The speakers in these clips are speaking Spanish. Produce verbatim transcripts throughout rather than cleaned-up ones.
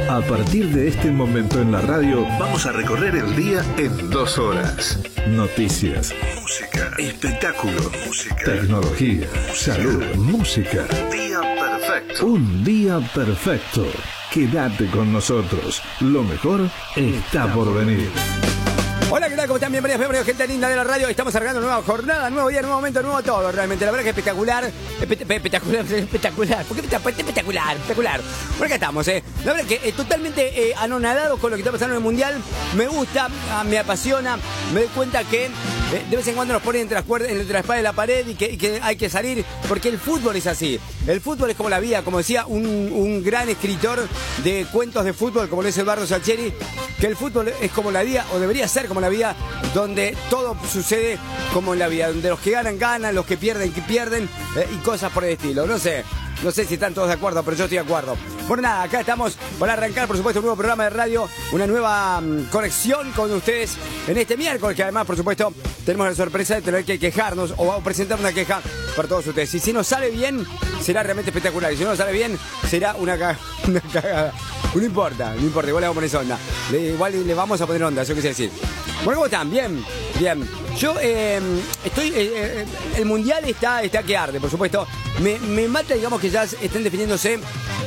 A partir de este momento en la radio, vamos a recorrer el día en dos horas. Noticias, música, espectáculo, música, tecnología, salud, música. Un día perfecto. Un día perfecto. Quédate con nosotros. Lo mejor está por venir. Hola, ¿qué tal? ¿Cómo están? Bienvenidos, bienvenidos, gente linda de la radio. Estamos arrancando nueva jornada, nuevo día, nuevo momento, nuevo todo. Realmente, la verdad que espectacular. Espe- espectacular, espectacular. ¿Por qué espectacular? Espectacular. Por acá estamos, ¿eh? La verdad que eh, totalmente eh, anonadado con lo que está pasando en el Mundial. Me gusta, ah, me apasiona. Me doy cuenta que eh, de vez en cuando nos ponen entre las cuerdas, entre la espada y la pared y que, y que hay que salir, porque el fútbol es así. El fútbol es como la vida, como decía un, un gran escritor de cuentos de fútbol, como lo es Eduardo Sacheri, que el fútbol es como la vida, o debería ser como la vida, donde todo sucede como en la vida, donde los que ganan, ganan, los que pierden, que pierden, eh, y cosas por el estilo. No sé, no sé si están todos de acuerdo, pero yo estoy de acuerdo. Bueno, nada, acá estamos para arrancar, por supuesto, un nuevo programa de radio, una nueva um, conexión con ustedes en este miércoles, que además, por supuesto, tenemos la sorpresa de tener que quejarnos o vamos a presentar una queja para todos ustedes. Y si nos sale bien, será realmente espectacular. Y si no nos sale bien, será una, ca- una cagada. No importa, no importa, igual le vamos a poner esa onda. Le, igual le vamos a poner onda, eso quise decir. Bueno, ¿cómo están? Bien, bien. Yo eh, estoy... Eh, eh, el Mundial está, está que arde, por supuesto. Me, me mata, digamos, que ya estén definiéndose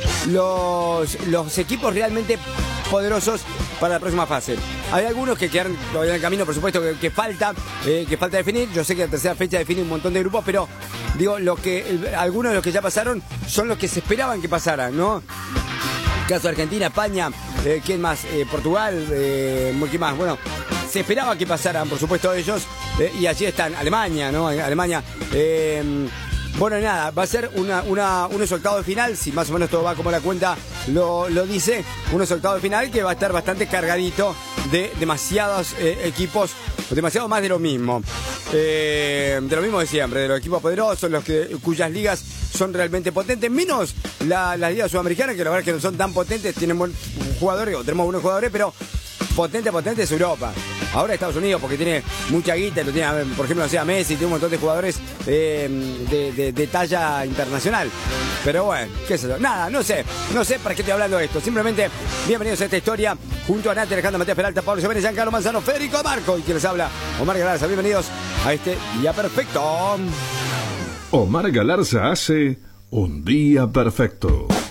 los, los equipos realmente poderosos para la próxima fase. Hay algunos que quedan todavía en el camino, por supuesto, que, que falta eh, que falta definir. Yo sé que la tercera fecha define un montón de grupos, pero digo, lo que el, algunos de los que ya pasaron son los que se esperaban que pasaran, ¿no? Caso de Argentina, España, eh, ¿quién más? Eh, Portugal, eh, ¿qué más? Bueno, se esperaba que pasaran, por supuesto, ellos, eh, y allí están, Alemania, ¿no? Alemania, eh, bueno, nada, va a ser una, una, unos octavos de final, si más o menos todo va como la cuenta lo, lo dice, unos octavos de final que va a estar bastante cargadito de demasiados eh, equipos, demasiado más de lo mismo. Eh, de lo mismo de siempre, de los equipos poderosos, los que, cuyas ligas son realmente potentes, menos la, las ligas sudamericanas, que la verdad es que no son tan potentes, tienen buen jugadores, o tenemos buenos jugadores, pero potente, potente es Europa. Ahora Estados Unidos, porque tiene mucha guita, lo tiene, por ejemplo, no sé, Messi, tiene un montón de jugadores eh, de, de, de talla internacional. Pero bueno, qué sé yo, nada, no sé, no sé para qué estoy hablando de esto. Simplemente, bienvenidos a esta historia, junto a Nati, Alejandro, Matías Peralta, Pablo Jiménez, Giancarlo Manzano, Federico Marco, y quien les habla, Omar Galarza. Bienvenidos a este día perfecto. Omar Galarza hace Un Día Perfecto.